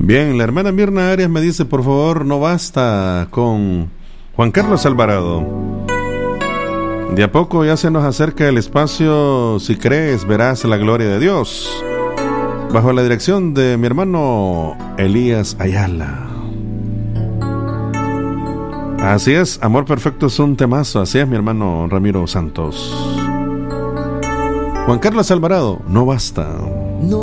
Bien, la hermana Mirna Arias me dice, por favor, no basta con Juan Carlos Alvarado. De a poco ya se nos acerca el espacio, si crees, verás la gloria de Dios. Bajo la dirección de mi hermano Elías Ayala. Así es, Amor Perfecto es un temazo, así es mi hermano Ramiro Santos. Juan Carlos Alvarado, no basta.